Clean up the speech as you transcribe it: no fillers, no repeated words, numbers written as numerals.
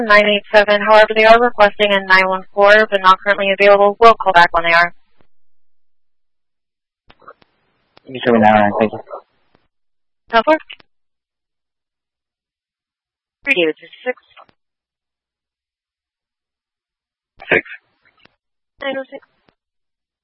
987. However, they are requesting a 914, but not currently available. We'll call back when they are. You show me now, thank you. No, 4. 3 David 6. 6. 906.